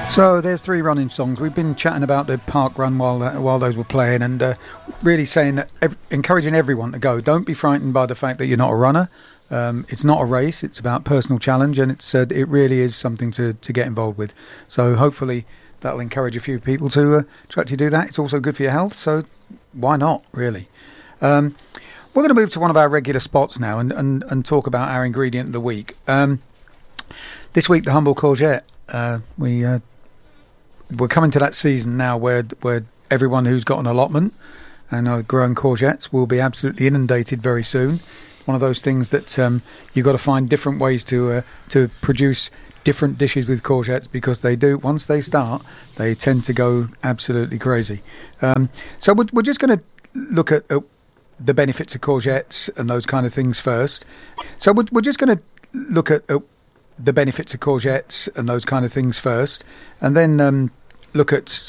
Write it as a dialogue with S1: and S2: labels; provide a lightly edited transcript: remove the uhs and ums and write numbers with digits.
S1: So there's three running songs. We've been chatting about the park run while those were playing, and really saying that encouraging everyone to go. Don't be frightened by the fact that you're not a runner. It's not a race. It's about personal challenge, and it really is something to get involved with. So hopefully that'll encourage a few people to actually do that. It's also good for your health, so why not, really? We're going to move to one of our regular spots now and talk about our ingredient of the week. This week, the humble courgette. We're coming to that season now where everyone who's got an allotment and are growing courgettes will be absolutely inundated very soon. One of those things that you've got to find different ways to produce different dishes with courgettes, because they do, once they start, they tend to go absolutely crazy. So we're just going to look at the benefits of courgettes and those kind of things first. So we're just going to look at the benefits of courgettes and those kind of things first, and then look at